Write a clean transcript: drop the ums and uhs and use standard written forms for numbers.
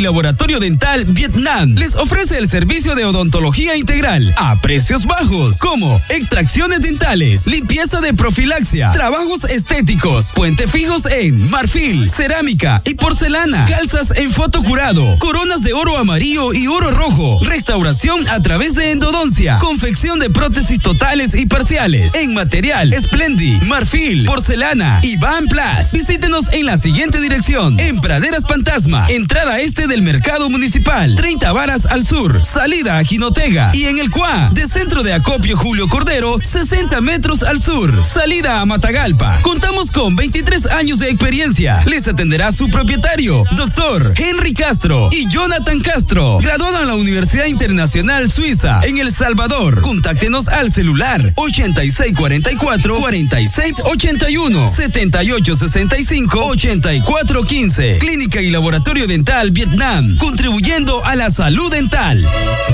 Laboratorio Dental Vietnam les ofrece el servicio de odontología integral a precios bajos, como extracciones dentales, limpieza de profilaxia, trabajos estéticos, puente fijos en marfil, cerámica y porcelana, calzas en fotocurado, coronas de oro amarillo y oro rojo, restauración a través de endodoncia, confección de prótesis totales y parciales en material Splendid, marfil, porcelana y Van Plus. Visítenos en la siguiente dirección: en Praderas Fantasma, entrada este del Mercado Municipal, 30 varas al sur, salida a Jinotega, y en el CUA de Centro de Acopio Julio Cordero, 60 metros al sur, salida a Matagalpa. Contamos con 23 años de experiencia. Les atenderá su propietario, Dr. Henry Castro y Jonathan Castro, graduado en la Universidad Internacional Suiza en El Salvador. Contáctenos al celular 8644-4681, 7865-8415. Clínica y Laboratorio Dental Vietnam, contribuyendo a la salud dental.